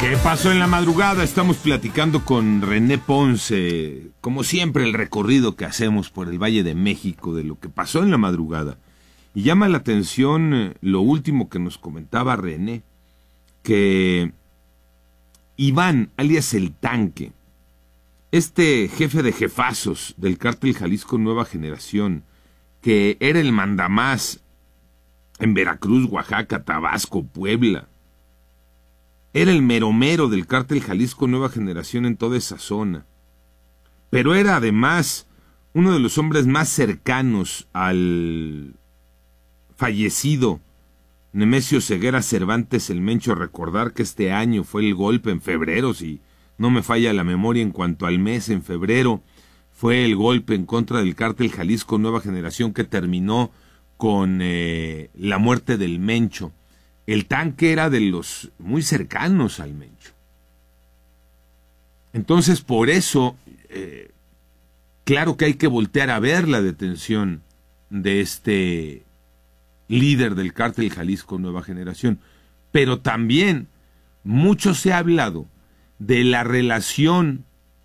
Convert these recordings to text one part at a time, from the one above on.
¿Qué pasó en la madrugada? Estamos platicando con René Ponce, como siempre el recorrido que hacemos por el Valle de México de lo que pasó en la madrugada. Y llama la atención lo último que nos comentaba René, que Iván, alias El Tanque, este jefe de jefazos del cártel Jalisco Nueva Generación, que era el mandamás en Veracruz, Oaxaca, Tabasco, Puebla, era el mero del cártel Jalisco Nueva Generación en toda esa zona. Pero era además uno de los hombres más cercanos al fallecido Nemesio Ceguera Cervantes el Mencho. Recordar que este año fue el golpe en febrero, si no me falla la memoria en cuanto al mes, en febrero fue el golpe en contra del cártel Jalisco Nueva Generación que terminó con la muerte del Mencho. El Tanque era de los muy cercanos al Mencho. Entonces, por eso, claro que hay que voltear a ver la detención de este líder del cártel Jalisco Nueva Generación. Pero también mucho se ha hablado de la relación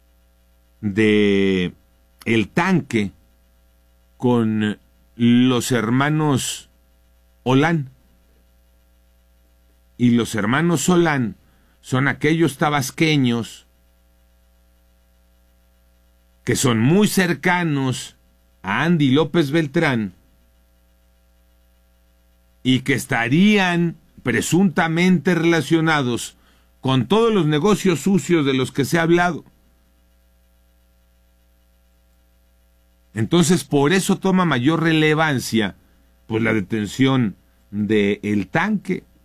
de El Tanque con los hermanos Olán. Y los hermanos Solán son aquellos tabasqueños que son muy cercanos a Andy López Beltrán y que estarían presuntamente relacionados con todos los negocios sucios de los que se ha hablado. Entonces, por eso toma mayor relevancia pues la detención de El Tanque.